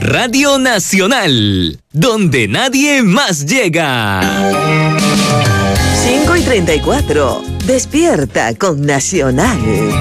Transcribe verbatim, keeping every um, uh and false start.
Radio Nacional, donde nadie más llega. cinco y treinta y cuatro. Despierta con Nacional.